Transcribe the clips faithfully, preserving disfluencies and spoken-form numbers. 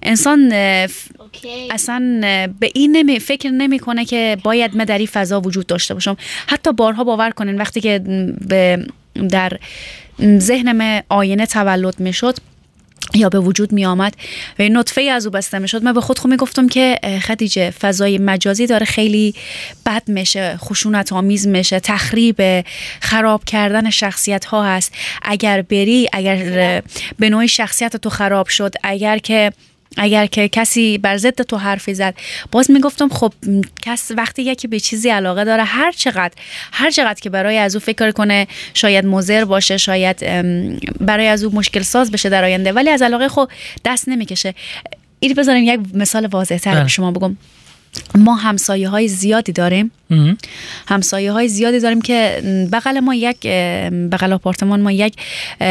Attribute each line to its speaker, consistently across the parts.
Speaker 1: انسان اصلا به این نمی فکر نمیکنه که باید من در این فضا وجود داشته باشم. حتی بارها باور کنین وقتی که به در ذهنم آینه تولد میشد یا به وجود می آمد و نطفه از او بسته می شد، من به خود خود می گفتم که خدیجه فضای مجازی داره خیلی بد میشه، خشونت آمیز میشه، تخریب، خراب کردن شخصیت ها هست. اگر بری، اگر به نوعی شخصیت تو خراب شد، اگر که اگر که کسی بر ضد تو حرفی زد، باز میگفتم خب کس وقتی یکی به چیزی علاقه داره، هر چقدر هر چقدر که برای از او فکر کنه شاید مضر باشه، شاید برای از او مشکل ساز بشه در آینده، ولی از علاقه خود دست نمیکشه. این بذاریم یک مثال واضح تر به شما بگم. ما همسایه های زیادی داریم همسایه های زیادی داریم که بغل ما یک بغل آپارتمان ما یک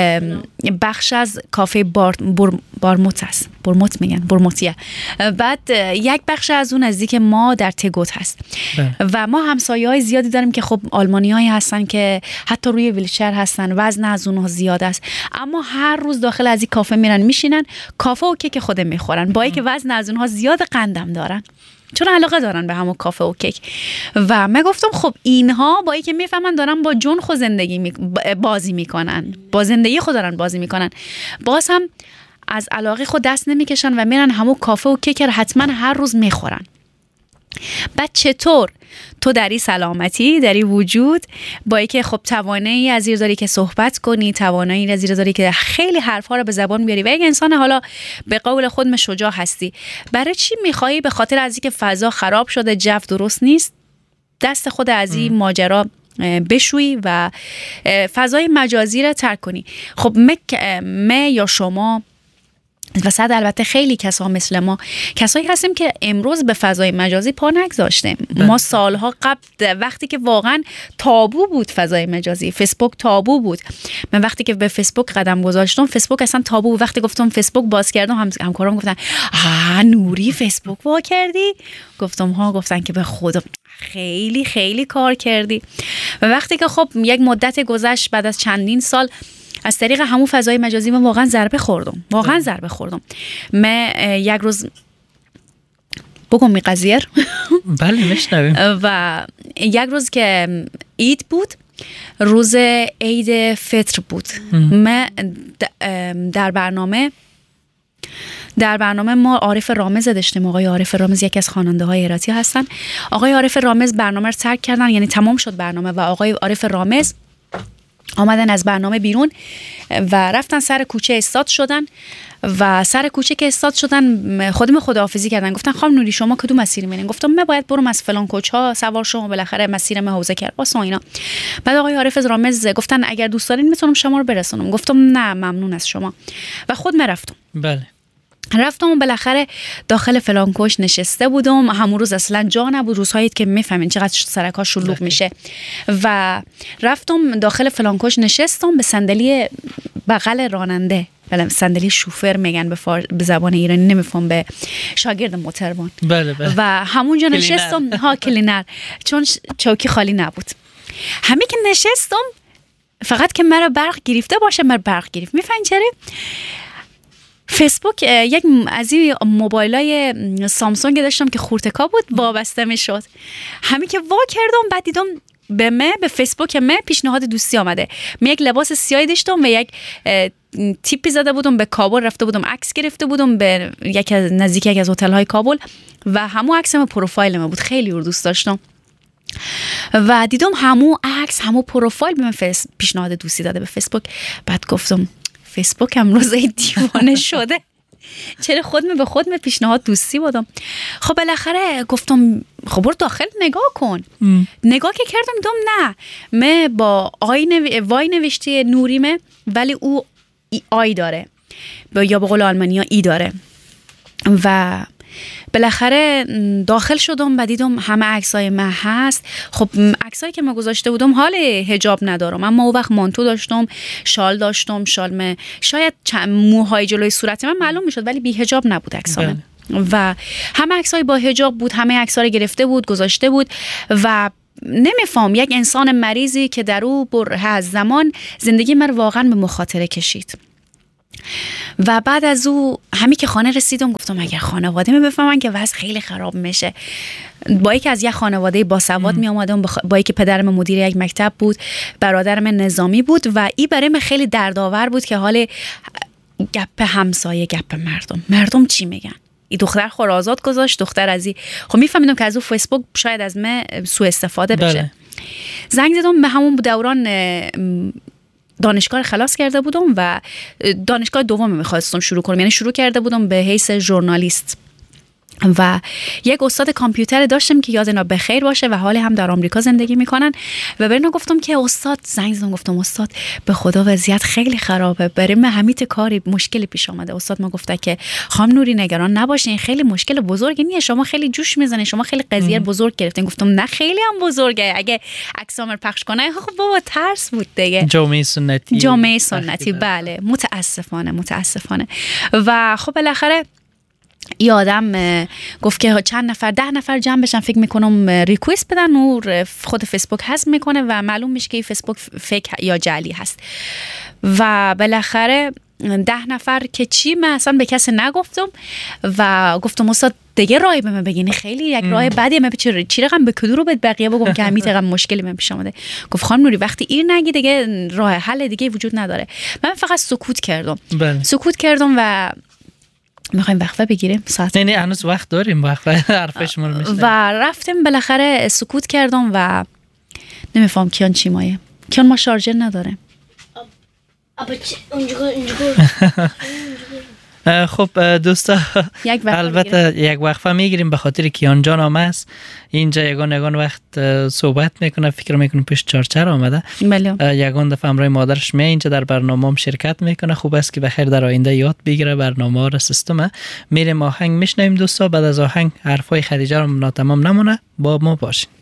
Speaker 1: بخش از کافه بار بر بارموت است. برموت میگن، برموتیه. بعد یک بخش از اون نزدیک ما در تگوت هست ده. و ما همسایه های زیادی داریم که خب آلمانی هایی هستن که حتی روی ویلچر هستن، وزن از اونها زیاد است، اما هر روز داخل از این کافه میرن میشینن، کافه و کیک خودم میخورن، با اینکه وزن از اونها زیاد، قندم دارن، چون علاقه دارن به همون کافه و کیک. و من گفتم خب اینها با اینکه میفهمن دارن با جون خود زندگی می... بازی میکنن، با زندگی خود دارن بازی میکنن، باز هم از علاقه خود دست نمیکشن و میرن همون کافه و کیک رو حتما هر روز میخورن. بعد چطور تو در این سلامتی، در این وجود، با اینکه خب توانایی از این داری که صحبت کنی، توانایی از این داری که خیلی حرفا رو به زبان بیاری و یک انسان حالا به قول خود شجاع هستی، برای چی میخوایی به خاطر از اینکه فضا خراب شده، جو درست نیست، دست خود از این ماجرا بشویی و فضای مجازی رو ترک کنی؟ خب من یا شما و صد البته خیلی کسا مثل ما کسایی هستیم که امروز به فضای مجازی پا نگذاشتیم. ما سالها قبل، وقتی که واقعا تابو بود فضای مجازی، فیسبوک تابو بود، من وقتی که به فیسبوک قدم گذاشتم، فیسبوک اصلا تابو بود. وقتی گفتم فیسبوک باز کردم، هم همکارام گفتن آ نوری فیسبوک وا کردی؟ گفتم ها. گفتن که به خدا خیلی خیلی کار کردی. و وقتی که خب یک مدت گذشت، بعد از چندین سال، از طریق همون فضای مجازی من واقعا ضربه خوردم واقعا ضربه خوردم. من یک روز بگم می قضیه
Speaker 2: بله میشنویم.
Speaker 1: و یک روز که عید بود، روز عید فطر بود، من در برنامه در برنامه ما عارف رامز داشتیم. آقای عارف رامز یکی از خواننده های هراتی هستن. آقای عارف رامز برنامه رو ترک کردن، یعنی تمام شد برنامه و آقای عارف رامز آمدن از برنامه بیرون و رفتن سر کوچه استاد شدن و سر کوچه که استاد شدن خودم خداحافظی کردن. گفتن خانم نوری شما کدوم مسیر میرین؟ گفتم من باید برم از فلان کوچه ها سوار شما، بالاخره مسیر من حوزه کرباس و اینا. بعد آقای عارف رامز گفتن اگر دوست دارین میتونم شما رو برسونم. گفتم نه ممنون از شما و خود من رفتم.
Speaker 2: بله
Speaker 1: رفتم بالاخره داخل فلان کوچ نشسته بودم. همون روز اصلا جا نبود، روزهایی که میفهمین چقدر سرکا شلوغ میشه. و رفتم داخل فلان کوچ نشستم به صندلی بغل راننده، بله صندلی شوفر میگن به, فار... به زبان ایرانی، نمیفهم به شاگرد موتربان.
Speaker 2: بله بله.
Speaker 1: و همونجا نشستم ها کلینر، چون چوکی خالی نبود. همین که نشستم فقط که مرا برق گرفته باشه، مرا برق گرفت. میفهمین چرا؟ فیسبوک یک از این موبایلای سامسونگ داشتم که خورتکا بود، وابسته میشد. همین که وا کردم بعد دیدم به من به فیسبوک من پیشنهاد دوستی آمده. من یک لباس سیاهی داشتم و یک تیپی زده بودم به کابل، رفته بودم عکس گرفته بودم به یک از نزدیک یک از هتل های کابل و همون عکسم پروفایل من بود، خیلی رو دوست داشتم. و دیدم همون عکس همون پروفایل به من فیس پیشنهاد دوستی داده به فیسبوک. بعد گفتم فیسبوک هم روزه دیوانه شده، چرا خودم به خودم پیشنهاد دوستی بودم؟ خب بالاخره گفتم خب برو داخل نگاه کن. ام. نگاه که کردم دیدم نه، من با آی نو... وای نوشته نوریمه ولی او ای آی داره، یا به قول آلمانیا ای داره. و بالاخره داخل شدم و دیدم همه عکسای من هست. خب عکسایی که من گذاشته بودم حال حجاب ندارم، اما اون وقت مانتو داشتم، شال داشتم، شال من شاید موهای جلوی صورت من معلوم میشد ولی بی حجاب نبود عکسام. و همه عکسای با حجاب بود، همه عکس‌ها رو گرفته بود گذاشته بود و نمیفهم یک انسان مریضی که در او بره از زمان زندگی من واقعا به مخاطره کشید. و بعد از او همین که خانه رسیدم گفتم اگر خانواده می بفهمن که وضع خیلی خراب میشه. با اینکه از یک خانواده باسواد می اومدم، با اینکه پدرم مدیر یک مکتب بود، برادرم نظامی بود و این برای من خیلی دردآور بود که حال گپ همسایه، گپ مردم مردم چی میگن. این دختر خور آزاد گذاشت، دختر از این خب میفهمیدم که از اون فیسبوک شاید از من سوء استفاده بشه. بله. زنگ زدم به همون دوران دانشگاه خلاص کرده بودم و دانشگاه دوم میخواستم شروع کنم، یعنی شروع کرده بودم به حیث ژورنالیست و یک استاد کامپیوتر داشتم که یاد اینا بخیر باشه و حال هم در آمریکا زندگی میکنن و به اینا گفتم که استاد، زنگ زدم گفتم استاد به خدا وضعیت خیلی خرابه، برای من همیت کاری مشکلی پیش آمده. استاد ما گفته که خانم نوری نگران نباشین، خیلی مشکل بزرگی نیست، شما خیلی جوش میزنید، شما خیلی قضیه ام. بزرگ گرفتین. گفتم نه خیلی هم بزرگه، اگه عکسام رو پخش کنه خب بابا ترس بود دیگه.
Speaker 2: جامعه سنتی
Speaker 1: جامعه سنتی بله، متاسفانه متاسفانه. و خب بالاخره یادم گفت که چند نفر ده نفر جمع بشن، فکر میکنم ریکوست بدن و خود فیسبوک حذف میکنه و معلوم میشه که فیسبوک فیک یا جعلی هست. و بالاخره ده نفر که چی، من اصلا به کسی نگفتم و گفتم استاد دیگه راهی به من بگین، خیلی یک راه بدیه، من چی چی رقم به کدو رو به بقیه بگم که همین رقم مشکلی من پیش اومده. گفت خانم نوری وقتی این نگی دیگه راه حل دیگه وجود نداره. من فقط سکوت کردم. بله. سکوت کردم و میخوایم وقفه بگیریم ساعت.
Speaker 2: نه نه هنوز وقت داریم، وقفه حرفش مون میشه.
Speaker 1: و رفتیم بالاخره سکوت کردم و نمیفهم کیان چی مایه. کیان ما شارژر نداره.
Speaker 3: ابا اونجا اونجا
Speaker 2: خب دوستا البته یک وقفه میگیریم به خاطر کیان جان هم است اینجا یگان یگان وقت صحبت میکنه، فکر میکنم پیش چارچر آمده.
Speaker 1: بله.
Speaker 2: یگان دفعه همراه مادرش می اینجا در برنامه هم شرکت میکنه. خوب است که بخیر در آینده یاد بگیره برنامه را سیستم. میریم آهنگ میشنویم دوستا، بعد از آهنگ حرفای خدیجه رو ناتمام نمونه، با ما باشین.